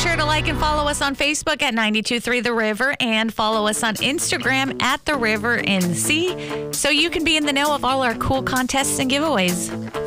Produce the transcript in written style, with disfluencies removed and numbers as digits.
sure to like and follow us on Facebook at 92.3 The River and follow us on Instagram at The River NC so you can be in the know of all our cool contests and giveaways.